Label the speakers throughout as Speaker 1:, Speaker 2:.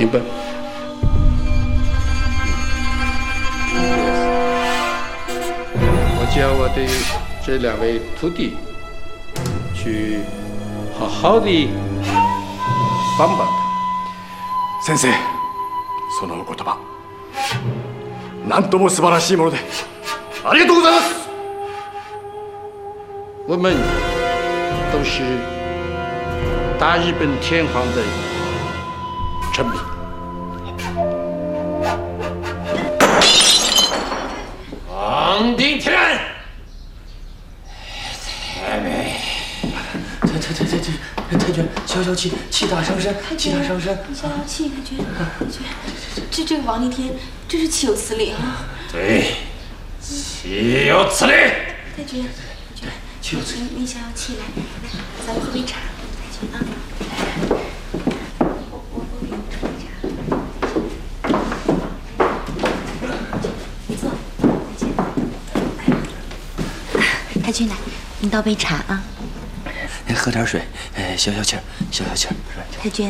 Speaker 1: 明白？我叫我的这2位徒弟去好好的帮帮他。
Speaker 2: 先生，そのお言葉、なんとも素晴らしいもので、ありがとうございます。
Speaker 1: 我们都是大日本天皇的臣民。王定天，太美！
Speaker 3: 太君，消气，气大伤身，气大伤身。
Speaker 4: 消气，太君，这个王定天真是岂有此理啊！
Speaker 1: 对，岂有此理！
Speaker 4: 太君，气有此理，你消气来，咱们喝杯茶，太君啊。我给你盛杯茶。你坐，太君来，你倒杯茶啊。
Speaker 3: 喝点水，消气儿，消气儿。
Speaker 4: 太君，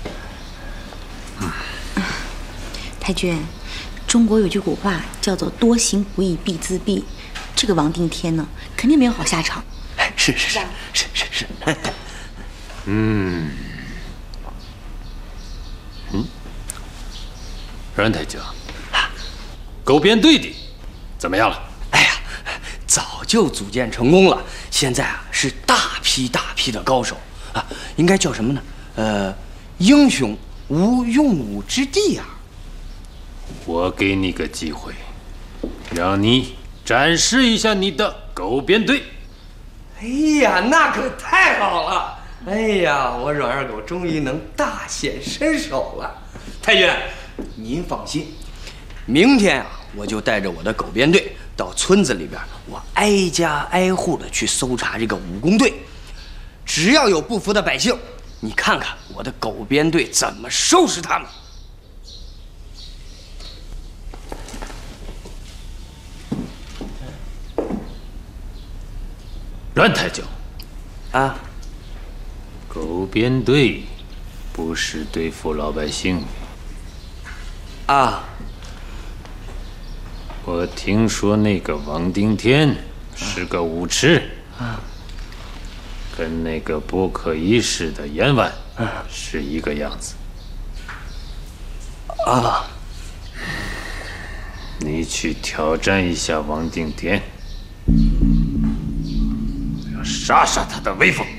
Speaker 4: 太君，中国有句古话叫做"多行不义必自毙"，这个王定天呢，肯定没有好下场。
Speaker 3: 是。
Speaker 5: 阮太君，狗鞭队的怎么样了？
Speaker 3: 哎呀，早就组建成功了，现在啊是大批的高手啊，应该叫什么呢？英雄无用武之地啊！
Speaker 5: 我给你个机会，让你展示一下你的狗鞭队。
Speaker 3: 哎呀，那可太好了！哎呀，我阮二狗终于能大显身手了。太君，您放心，明天啊，我就带着我的狗鞭队到村子里边，我挨家挨户的去搜查这个武工队。只要有不服的百姓，你看看我的狗鞭队怎么收拾他们。
Speaker 5: 阮太君，
Speaker 3: 啊，
Speaker 5: 狗鞭队不是对付老百姓的。
Speaker 3: 啊，
Speaker 5: 我听说那个王定天是个武痴，跟那个不可一世的阎王是一个样子。
Speaker 3: 啊，
Speaker 5: 你去挑战一下王定天，要杀他的威风。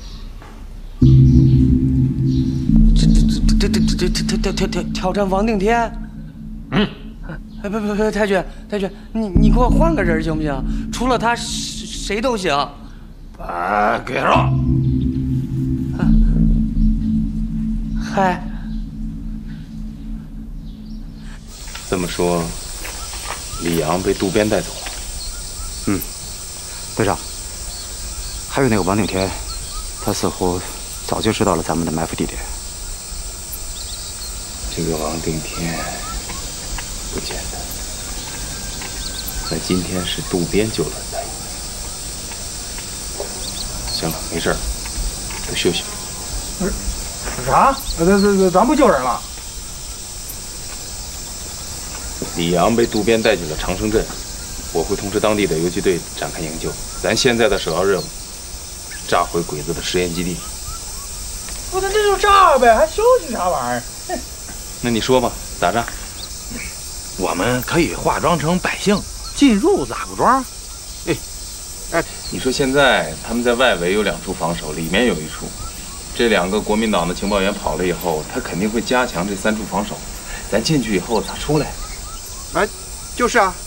Speaker 3: 挑战王定天？不，太君，你给我换个人行不行？除了他，谁都行。
Speaker 5: 别给了！
Speaker 3: 嗨，
Speaker 2: 这么说，李阳被渡边带走了。
Speaker 6: 队长，还有那个王定天，他似乎早就知道了咱们的埋伏地点。
Speaker 2: 这个王定天不简单，那今天是渡边救了他。行了，没事儿，都休息。
Speaker 7: 啥？咱不救人了？
Speaker 2: 李阳被渡边带进了长生镇，我会通知当地的游击队展开营救。咱现在的首要任务，炸毁鬼子的实验基地。
Speaker 7: 不，那这就炸呗，还休息啥玩意儿？
Speaker 2: 那你说吧，咋炸？
Speaker 7: 我们可以化妆成百姓，进入喇叭庄。
Speaker 2: 你说现在他们在外围有2处防守，里面有1处。这2个国民党的情报员跑了以后，他肯定会加强这3处防守。咱进去以后咋出来？
Speaker 6: 就是啊，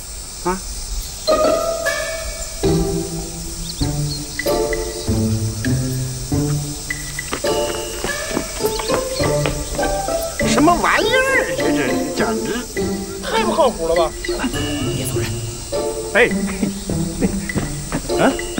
Speaker 7: 什么玩意儿？这简直太不靠谱了吧！
Speaker 3: 别走人。
Speaker 7: 哎，